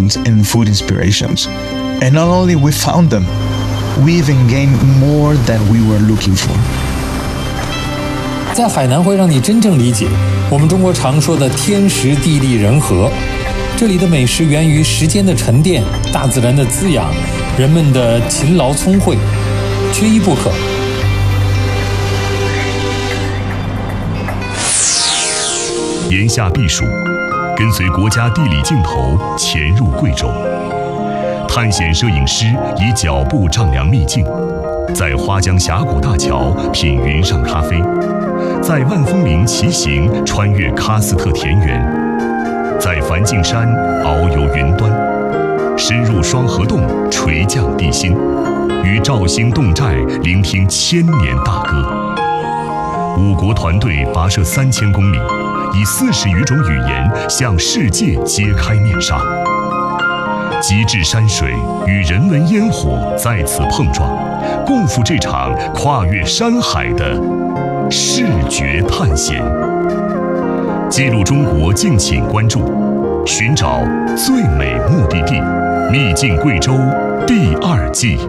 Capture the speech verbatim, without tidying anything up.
finds and food inspirations. And not only we found them, we even gained more than we were looking for. 在海南会让你真正理解我们中国常说的天时地利人和。这里的美食源于时间的沉淀、大自然的滋养、人们的勤劳聪慧，缺一不可。 炎夏避暑，跟随国家地理镜头潜入贵州，探险摄影师以脚步丈量秘境，在花江峡谷大桥品云上咖啡，在万峰林骑行穿越喀斯特田园，在梵净山遨游云端，深入双河洞垂降地心，与肇兴侗寨聆听千年大歌。五国团队跋涉三千公里，以四十余种语言向世界揭开面纱。极致山水与人文烟火在此碰撞，共赴这场跨越山海的视觉探险。记录中国，敬请关注。寻找最美目的地，秘境贵州第二季。